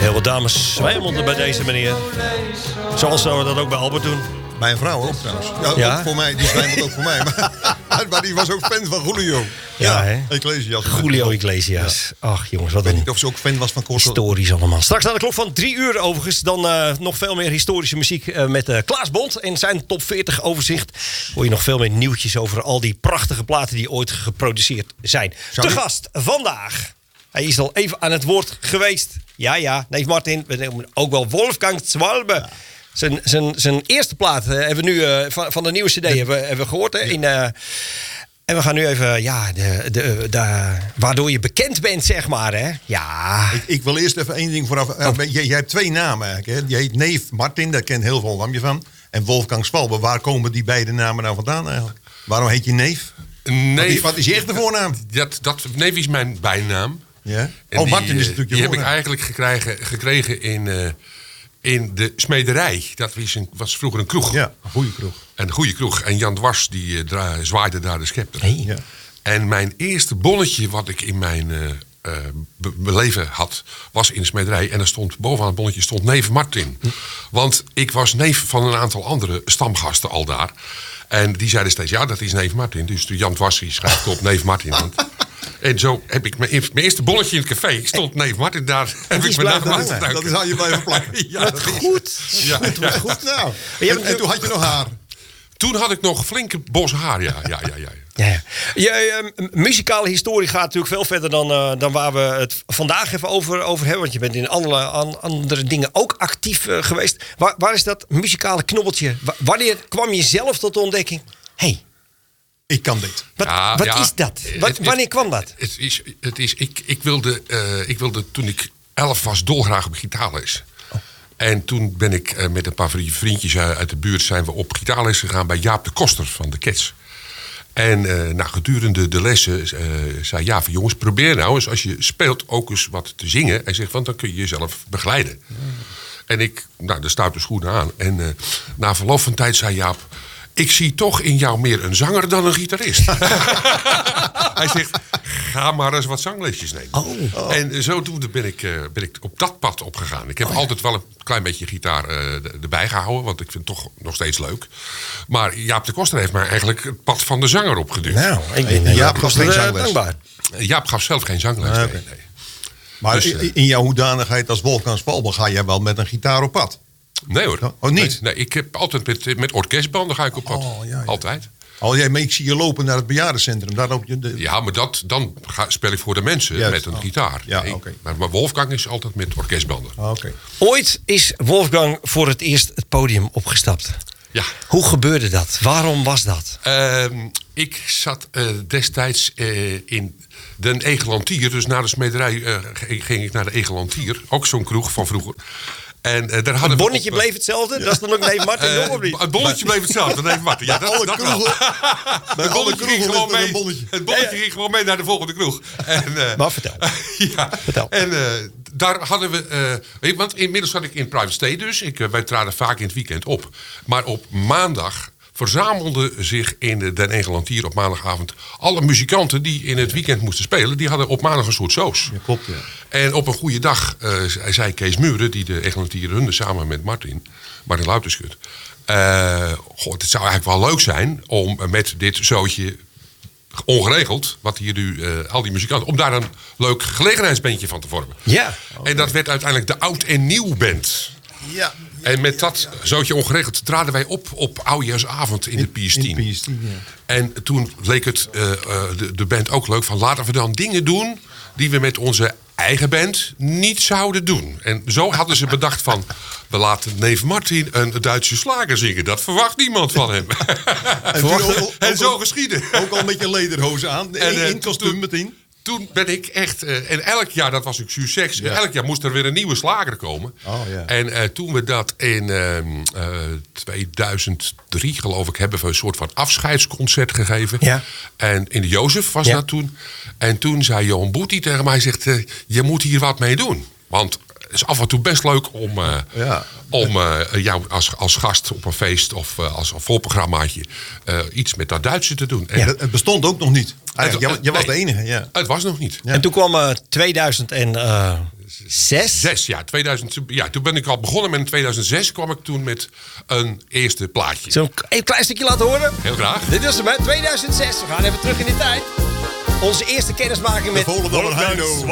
Heel wat dames zwijmelden bij deze meneer. Zoals we dat ook bij Albert doen. Mijn vrouw ook trouwens. Ja? Ook voor mij, die zwijmelt ook voor mij. Maar die was ook fan van Julio. Ja, hè? Iglesias. Julio Iglesias. Ja. Ach jongens, wat Ik weet een niet of ze ook fan was van Corso. historisch allemaal. Straks aan de klok van 3 uur overigens. Dan nog veel meer historische muziek met Klaas Bond. En zijn top 40 overzicht. Hoor je nog veel meer nieuwtjes over al die prachtige platen die ooit geproduceerd zijn. Te gast vandaag. Hij is al even aan het woord geweest. Ja, neef Martin. We noemen ook wel Wolfgang Zwalbe. Ja. Zijn eerste plaat hebben we nu van de nieuwe cd hebben we gehoord. Hè, en we gaan nu even, waardoor je bekend bent, zeg maar. Hè? Ja. Ik wil eerst even één ding vooraf. Jij hebt 2 namen eigenlijk. Hè? Je heet neef Martin, daar kent heel veel van je van. En Wolfgang Zwalbe. Waar komen die beide namen nou vandaan eigenlijk? Waarom heet je neef? Neef. Wat is je echte voornaam? Neef is mijn bijnaam. Ja? Martin is natuurlijk je die heb ik voornaam. eigenlijk gekregen in de smederij. Dat was vroeger een kroeg. Ja, een goede kroeg. Een goede kroeg. En Jan Dwars die zwaaide daar de schepter. Hey. Ja. En mijn eerste bonnetje wat ik in mijn leven had, was in de smederij. En er stond bovenaan het bonnetje stond neef Martin. Want ik was neef van een aantal andere stamgasten al daar. En die zeiden steeds, ja, dat is neef Martin. Dus toen Jan Dwars schrijft op neef Martin. Want en zo heb ik mijn eerste bolletje in het café. Ik stond neef Martin daar. Heb ik mijn naam laten duiken. Dat is aan je blijven plakken. Ja, dat is Goed. Ja. Goed nou. En toen had je nog haar. Toen had ik nog flinke bos haar, ja. Ja. Muzikale historie gaat natuurlijk veel verder dan waar we het vandaag even over hebben. Want je bent in allerlei andere dingen ook actief geweest. Waar is dat muzikale knobbeltje? Wanneer kwam je zelf tot de ontdekking? Hey, ik kan dit. Wat is dat? Wanneer kwam dat? Ik wilde toen ik 11 was dolgraag op gitaarles. En toen ben ik met een paar vriendjes uit de buurt zijn we op gitaarles gegaan bij Jaap de Koster van de Cats. En gedurende de lessen zei Jaap, jongens, probeer nou eens als je speelt ook eens wat te zingen. Hij zegt, want dan kun je jezelf begeleiden. Ja. En ik, de stoute schoenen aan. En na verloop van tijd zei Jaap, ik zie toch in jou meer een zanger dan een gitarist. Hij zegt, ga maar eens wat zanglesjes nemen. Oh. En zodoende ben ik op dat pad opgegaan. Ik heb altijd wel een klein beetje gitaar erbij gehouden. Want ik vind het toch nog steeds leuk. Maar Jaap de Koster heeft mij eigenlijk het pad van de zanger opgeduwd. Nou, ik ben Jaap gaf geen zangles. dankbaar. Jaap gaf zelf geen zangles. Okay. Nee. Maar Dus, in jouw hoedanigheid als Wolfgang Zwalbe ga jij wel met een gitaar op pad? Nee hoor. Oh, niet? Nee, ik heb altijd met orkestbanden ga ik op pad. Ja. Altijd. Maar ik zie je lopen naar het bejaardencentrum. Daar loop je Ja, maar dan speel ik voor de mensen met een gitaar. Ja, nee, okay. Maar Wolfgang is altijd met orkestbanden. Okay. Ooit is Wolfgang voor het eerst het podium opgestapt. Ja. Hoe gebeurde dat? Waarom was dat? Ik zat destijds in Den Egelantier. Dus na de smederij ging ik naar de Egelantier. Ook zo'n kroeg van vroeger. En, daar hadden het bonnetje bleef hetzelfde? Ja. Dat is dan ook neef Martin, of niet? Het bonnetje bleef hetzelfde, neef Martin. Ja, alle kroegen. Het bonnetje ging gewoon mee. Het bonnetje ging gewoon mee naar de volgende kroeg. En, maar vertel. Vertel. En daar hadden we... want inmiddels zat ik in Private State dus. Wij traden vaak in het weekend op. Maar op maandag verzamelden zich in de Den Egelantier op maandagavond alle muzikanten die in het weekend moesten spelen. Die hadden op maandag een soort soos. Ja, klopt, ja. En op een goede dag zei Kees Muren, die de Egelantier runde samen met Martin Luiterschut. Het zou eigenlijk wel leuk zijn om met dit zootje ongeregeld, wat hier nu al die muzikanten, om daar een leuk gelegenheidsbandje van te vormen. Ja. Okay. En dat werd uiteindelijk de Oud en Nieuw Band. Ja. En met dat zootje ongeregeld traden wij op oudejaarsavond in de PS10. En toen leek het de band ook leuk van laten we dan dingen doen die we met onze eigen band niet zouden doen. En zo hadden ze bedacht van we laten neef Martin een Duitse slager zingen. Dat verwacht niemand van hem. En zo geschiedde. Ook al met je lederhozen aan. In kostuum meteen. Toen ben ik echt... en elk jaar, dat was ook succes. Ja. Elk jaar moest er weer een nieuwe slager komen. Oh, ja. En toen we dat in 2003, geloof ik, hebben we een soort van afscheidsconcert gegeven. Ja. En in de Jozef was dat toen. En toen zei Johan Boetie tegen mij, zegt, je moet hier wat mee doen. Want het is af en toe best leuk om jou als gast op een feest of als voorprogrammaatje iets met dat Duitse te doen. En het bestond ook nog niet. Je was de enige, ja. Het was nog niet. Ja. En toen kwam 2006. 6? Ja, 2000, ja, toen ben ik al begonnen met in 2006 kwam ik toen met een eerste plaatje. Zullen we een klein stukje laten horen? Heel graag. Dit was hem, hè? 2006. We gaan even terug in de tijd. Onze eerste kennismaking met Wolfgang Wolfgang